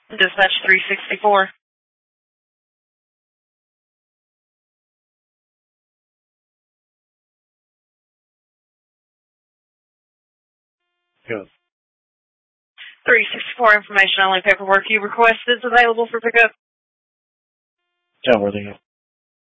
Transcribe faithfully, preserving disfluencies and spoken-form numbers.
Dispatch three sixty-four. Go. three sixty-four information only. Paperwork you requested is available for pickup. Tell where they go.